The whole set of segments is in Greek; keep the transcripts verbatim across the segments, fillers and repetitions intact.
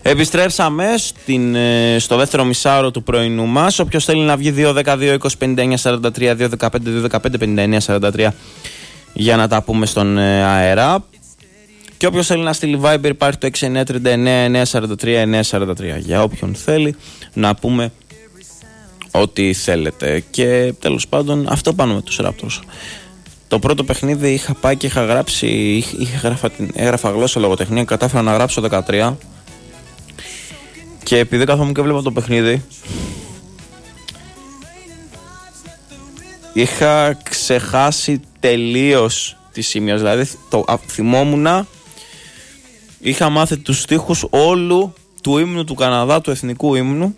Επιστρέψαμε στην, στο δεύτερο μισάωρο του πρωινού μας. Όποιος θέλει να βγει δύο δέκα δύο είκοσι πενήντα εννιά σαράντα τρία, δύο δεκαπέντε δύο δεκαπέντε πενήντα εννιά σαράντα τρία για να τα πούμε στον αέρα. Και όποιος θέλει να στείλει Viber υπάρχει το έξι εννιά τρία εννιά εννιά σαράντα τρία εννιά σαράντα τρία για όποιον θέλει να πούμε ό,τι θέλετε. Και τέλος πάντων αυτό πάνω με τους Raptors. Το πρώτο παιχνίδι είχα πάει και είχα γράψει, είχα γράφα, έγραφα γλώσσα λογοτεχνία, κατάφερα να γράψω δεκατρία. Και επειδή καθόμουν και βλέπα το παιχνίδι, είχα ξεχάσει τελείως τη σημεία. Δηλαδή το θυμόμουνα, είχα μάθει τους στίχους όλου του ύμνου του Καναδά, του εθνικού ύμνου,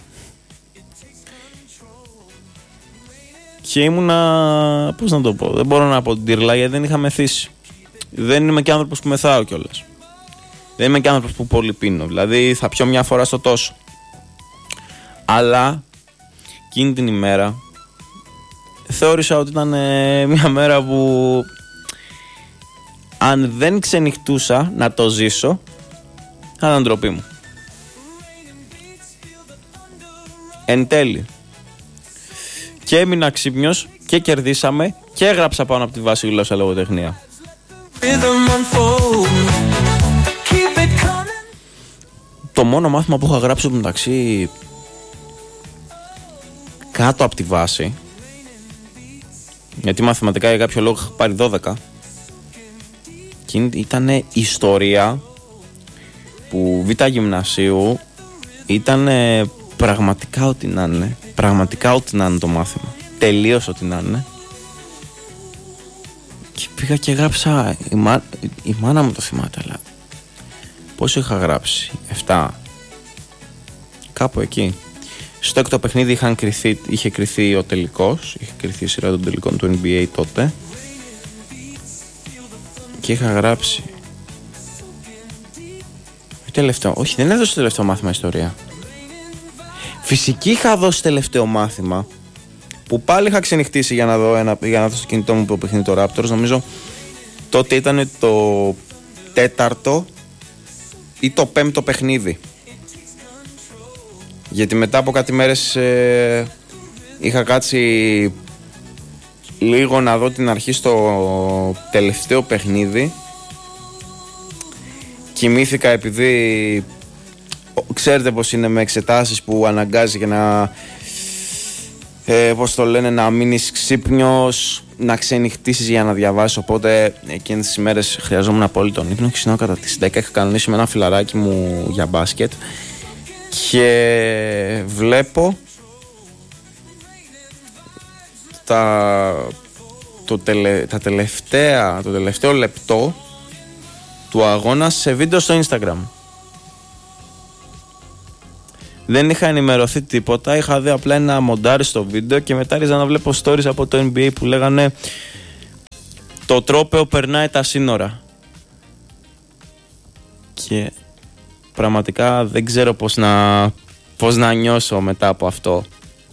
και ήμουνα, πώς να το πω, δεν μπορώ να πω την τυρλά γιατί δεν είχα μεθύσει. Δεν είμαι και άνθρωπος που μεθάω κιόλας. Δεν είμαι και άνθρωπος που πολύ πίνω. Δηλαδή θα πιω μια φορά στο τόσο. Αλλά εκείνη την ημέρα θεώρησα ότι ήταν ε, μια μέρα που αν δεν ξενυχτούσα να το ζήσω θα ήταν ντροπή μου. Εν τέλει και έμεινα ξύπνιος και κερδίσαμε και έγραψα πάνω από τη βάση γλώσσα λογοτεχνία. Το μόνο μάθημα που είχα γράψει μεταξύ κάτω από τη βάση, γιατί μαθηματικά για κάποιο λόγο είχα πάρει δώδεκα, και ήταν ιστορία που β' γυμνασίου ήταν πραγματικά ό,τι να είναι. Πραγματικά ό,τι να είναι το μάθημα. Τελείως ό,τι να είναι. Και πήγα και γράψα, η, μά, η μάνα μου το θυμάται, αλλά πόσο είχα γράψει, εφτά, κάπου εκεί. Στο έκτο παιχνίδι είχαν κρυθεί, είχε κρυθεί ο τελικός, είχε κρυθεί η σειρά των τελικών του N B A τότε, και είχα γράψει τελευταίο, όχι, δεν έδωσε τελευταίο μάθημα ιστορία. Φυσική είχα δώσει τελευταίο μάθημα, που πάλι είχα ξενυχτήσει για να δω, ένα, για να δω στο κινητό μου το παιχνίδι το Raptors. Νομίζω τότε ήταν το τέταρτο ή το πέμπτο παιχνίδι, γιατί μετά από κάτι μέρες ε, είχα κάτσει λίγο να δω την αρχή στο τελευταίο παιχνίδι. Κοιμήθηκα επειδή ξέρετε πως είναι με εξετάσεις που αναγκάζει και να ε, πώς το λένε, να μείνεις ξύπνιος, να ξενυχτήσεις για να διαβάσεις. Οπότε εκείνες τις ημέρες χρειαζόμουν πολύ τον ύπνο και συνήθως κατά τις δέκα είχα κανονίσει με ένα φιλαράκι μου για μπάσκετ και βλέπω τα, το, τελε, τα τελευταία, το τελευταίο λεπτό του αγώνα σε βίντεο στο Instagram. Δεν είχα ενημερωθεί τίποτα, είχα δει απλά ένα μοντάρι στο βίντεο και μετά άρχισα να βλέπω stories από το N B A που λέγανε το τρόπαιο περνάει τα σύνορα. Και πραγματικά δεν ξέρω πώς να, πώς να νιώσω μετά από αυτό.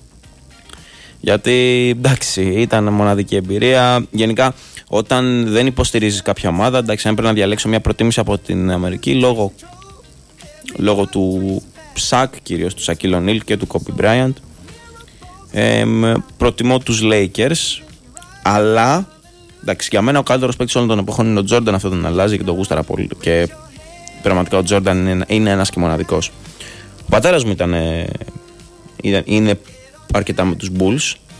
Γιατί εντάξει, ήταν μοναδική εμπειρία. Γενικά όταν δεν υποστηρίζεις κάποια ομάδα, εντάξει, αν πρέπει να διαλέξω μια προτίμηση από την Αμερική λόγω, λόγω του Σακ, κυρίως του Σακίλ Ονίλ και του Κόμπι Μπράιαντ, ε, προτιμώ τους Lakers. Αλλά εντάξει, για μένα ο καλύτερος παίκτης όλων των εποχών είναι ο Τζόρνταν, αυτό τον αλλάζει και τον γούσταρα πολύ. Και πραγματικά ο Τζόρνταν είναι, είναι ένας και μοναδικός. Ο πατέρας μου ήταν, είναι, είναι αρκετά με τους Bulls